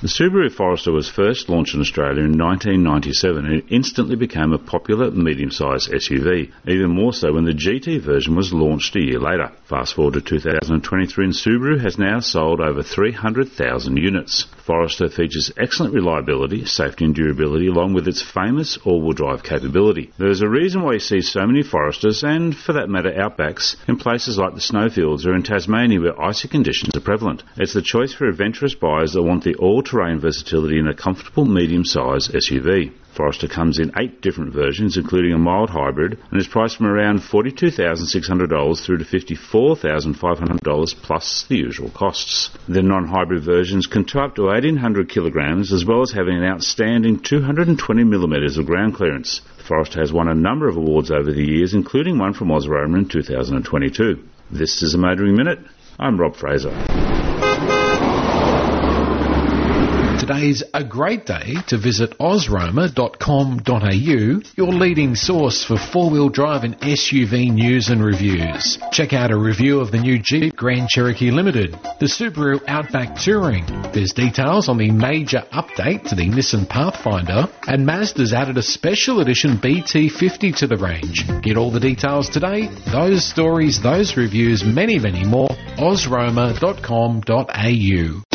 The Subaru Forester was first launched in Australia in 1997 and it instantly became a popular medium-sized SUV, even more so when the GT version was launched a year later. Fast forward to 2023 and Subaru has now sold over 300,000 units. Forester features excellent reliability, safety and durability along with its famous all-wheel drive capability. There's a reason why you see so many Foresters and, for that matter, Outbacks in places like the snowfields or in Tasmania where icy conditions are prevalent. It's the choice for adventurous buyers that want the all-terrain versatility in a comfortable medium-sized SUV. Forester comes in 8 different versions, including a mild hybrid, and is priced from around $42,600 through to $54,500 plus the usual costs. The non-hybrid versions can tow up to 1,800 kilograms, as well as having an outstanding 220 millimetres of ground clearance. Forester has won a number of awards over the years, including one from Ozaroma in 2022. This is a Motoring Minute. I'm Rob Fraser. Today's a great day to visit ozroma.com.au, your leading source for four-wheel drive and SUV news and reviews. Check out a review of the new Jeep Grand Cherokee Limited, the Subaru Outback Touring. There's details on the major update to the Nissan Pathfinder, and Mazda's added a special edition BT50 to the range. Get all the details today, those stories, those reviews, many more, ozroma.com.au.